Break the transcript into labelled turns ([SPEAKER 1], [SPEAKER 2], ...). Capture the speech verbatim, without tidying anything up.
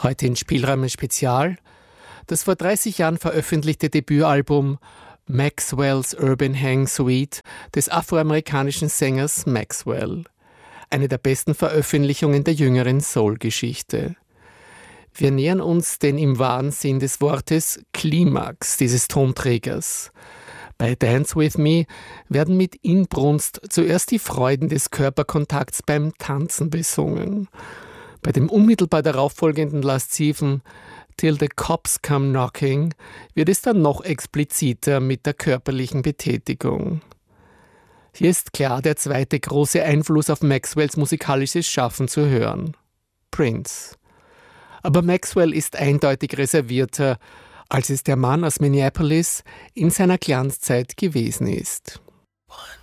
[SPEAKER 1] Heute in Spielräume Spezial das vor dreißig Jahren veröffentlichte Debütalbum Maxwell's Urban Hang Suite des afroamerikanischen Sängers Maxwell. Eine der besten Veröffentlichungen der jüngeren Soul-Geschichte. Wir nähern uns den im wahren Sinn des Wortes Klimax dieses Tonträgers. Bei Dance With Me werden mit Inbrunst zuerst die Freuden des Körperkontakts beim Tanzen besungen. Bei dem unmittelbar darauffolgenden lasziven Till the Cops Come Knocking wird es dann noch expliziter mit der körperlichen Betätigung. Hier ist klar der zweite große Einfluss auf Maxwells musikalisches Schaffen zu hören: Prince. Aber Maxwell ist eindeutig reservierter, als es der Mann aus Minneapolis in seiner Glanzzeit gewesen ist. One.